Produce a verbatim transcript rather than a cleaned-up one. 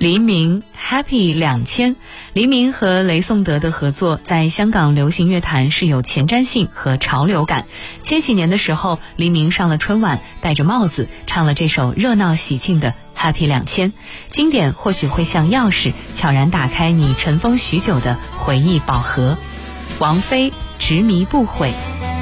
黎明 Happy 两千，黎明和雷颂德的合作在香港流行乐坛是有前瞻性和潮流感。千禧年的时候，黎明上了春晚，戴着帽子唱了这首热闹喜庆的 Happy 两千，经典或许会像钥匙，悄然打开你尘封许久的回忆宝盒。王菲执迷不悔。